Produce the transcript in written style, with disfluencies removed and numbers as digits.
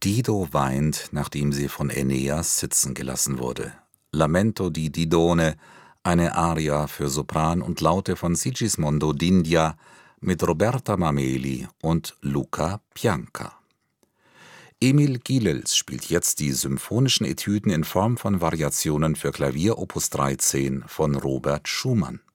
Dido weint, nachdem sie von Aeneas sitzen gelassen wurde. Lamento di Didone, eine Aria für Sopran und Laute von Sigismondo d'India mit Roberta Mameli und Luca Pianka. Emil Gilels spielt jetzt die symphonischen Etüden in Form von Variationen für Klavier Opus 13 von Robert Schumann.